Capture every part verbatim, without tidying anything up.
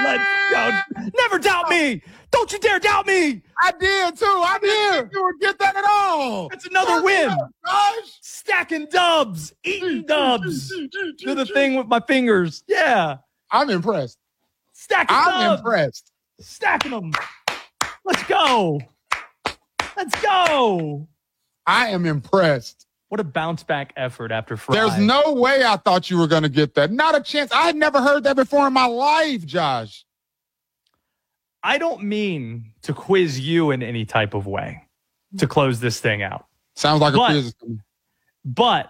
Let's go. Never doubt me. Don't you dare doubt me. I did, too. I didn't think you would get that at all. That's another win. Gosh. Stacking dubs. Eating dubs. Do the thing with my fingers. Yeah. I'm impressed. Stacking I'm dubs. I'm impressed. Stacking them. Let's go. Let's go. I am impressed. What a bounce back effort after Friday. There's no way I thought you were going to get that. Not a chance. I had never heard that before in my life, Josh. I don't mean to quiz you in any type of way to close this thing out. Sounds like but, a quiz. But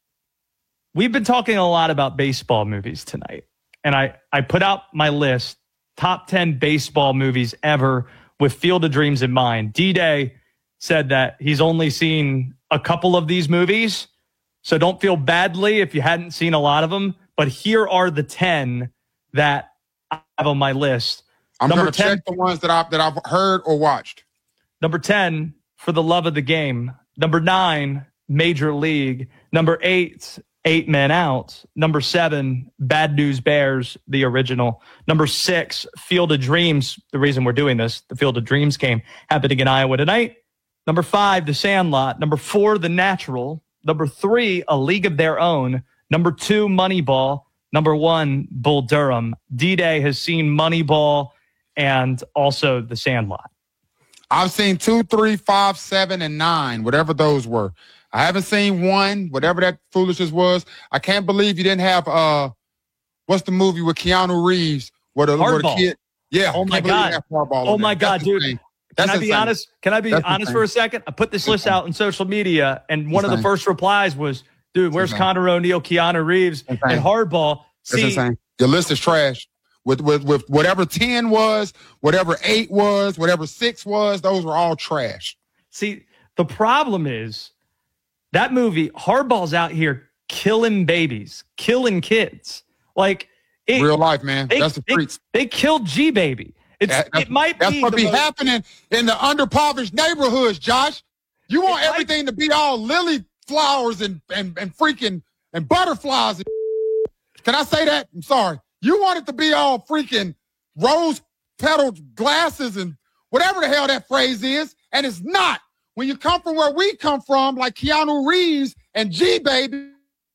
we've been talking a lot about baseball movies tonight. And I, I put out my list, top ten baseball movies ever with Field of Dreams in mind. D-Day said that he's only seen a couple of these movies, so don't feel badly if you hadn't seen a lot of them. But here are the ten that I have on my list. I'm going to check the ones that I've, that I've heard or watched. Number ten, For the Love of the Game. Number nine, Major League. Number eight, Eight Men Out. Number seven, Bad News Bears, the original. Number six, Field of Dreams. The reason we're doing this, the Field of Dreams game happening in Iowa tonight. Number five, The Sandlot. Number four, The Natural. Number three, A League of Their Own. Number two, Moneyball. Number one, Bull Durham. D-Day has seen Moneyball and also The Sandlot. I've seen two, three, five, seven, and nine, whatever those were. I haven't seen one, whatever that foolishness was. I can't believe you didn't have, uh, what's the movie with Keanu Reeves? Where the, where the kid, yeah. Oh, my God. Oh, my God, dude. Can I be honest? Can I be honest for a second? I put this list out on social media, and one of the first replies was, dude, where's Connor O'Neill, Keanu Reeves, and Hardball? See, your list is trash. With, with, with whatever ten was, whatever eight was, whatever six was, those were all trash. See, the problem is that movie, Hardball's out here killing babies, killing kids. Like, it, real life, man. They, that's the streets. They, they killed G-Baby. It's, that, it might that's be what be most, happening in the underprivileged neighborhoods, Josh. You want everything might, to be all lily flowers and, and, and freaking and butterflies. And can I say that? I'm sorry. You want it to be all freaking rose-petaled glasses and whatever the hell that phrase is, and it's not. When you come from where we come from, like Keanu Reeves and G-Baby,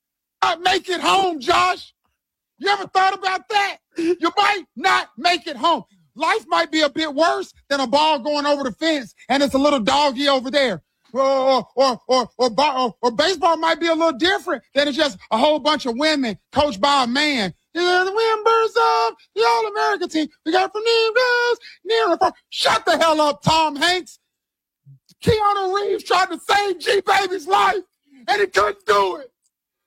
not make it home, Josh. You ever thought about that? You might not make it home. Life might be a bit worse than a ball going over the fence and it's a little doggy over there. Or or or or, or, or, or baseball might be a little different than it's just a whole bunch of women coached by a man. You know, the members of the All-American team. We got from Negroes, near and far. Shut the hell up, Tom Hanks. Keanu Reeves tried to save G-Baby's life, and he couldn't do it.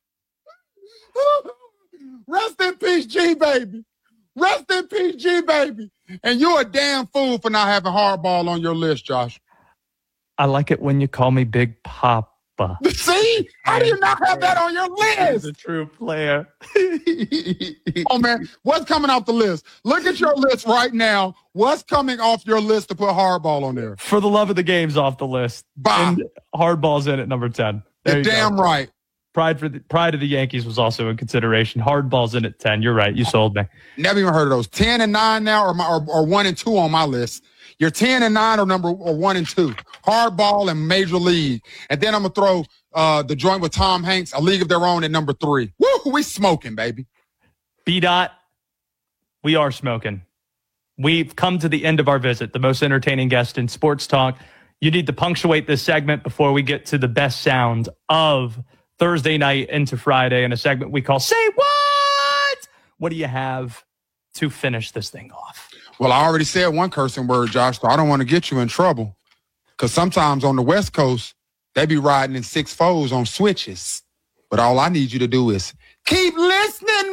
Rest in peace, G-Baby. Rest in peace, G-Baby. And you're a damn fool for not having Hardball on your list, Josh. I like it when you call me Big Papa. See? How do you not have that on your list? He's a true player. Oh, man. What's coming off the list? Look at your list right now. What's coming off your list to put Hardball on there? For the Love of the Game's off the list. Bah. And Hardball's in at number ten. There You're you damn go. right. Pride for the Pride of the Yankees was also in consideration. Hardball's in at ten. You're right. You sold me. Never even heard of those. ten and nine now or, my, or, or one and two on my list. You're ten and nine or number or one and two. Hardball and Major League. And then I'm going to throw uh, the joint with Tom Hanks, A League of Their Own at number three. Woo, we smoking, baby. B-Dot, we are smoking. We've come to the end of our visit, the most entertaining guest in sports talk. You need to punctuate this segment before we get to the best sound of Thursday night into Friday in a segment we call Say What? What do you have to finish this thing off? Well, I already said one cursing word, Josh, so I don't want to get you in trouble. Because sometimes on the West Coast, they be riding in six fours on switches. But all I need you to do is keep listening.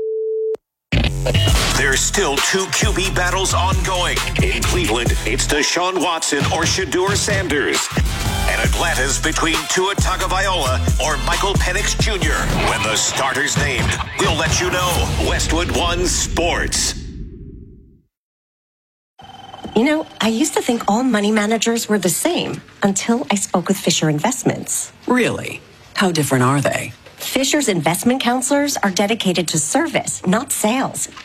There's still two Q B battles ongoing. In Cleveland, it's Deshaun Watson or Shedeur Sanders. And Atlanta's between Tua Tagovailoa or Michael Penix Junior When the starter's named, we'll let you know. Westwood One Sports. You know, I used to think all money managers were the same until I spoke with Fisher Investments. Really? How different are they? Fisher's investment counselors are dedicated to service, not sales.